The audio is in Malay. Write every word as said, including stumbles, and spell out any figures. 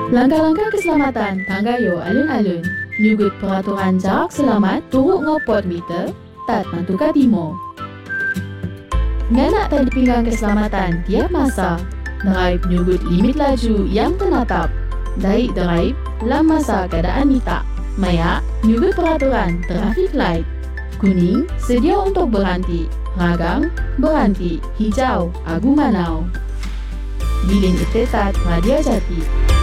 Langkah-langkah keselamatan tanggayo alun-alun. Nyugut peraturan jarak selamat turut ngopot meter tat mantuka timo. Nganak tadi pinggang keselamatan tiap masa. Drive nyugut limit laju yang tenatap. Daik drive lam masa keadaan nita. Maya nyugut peraturan traffic light. Kuning sedia untuk berhenti. Ragang berhenti. Hijau agu manau. Bilin itetat Radio Jati.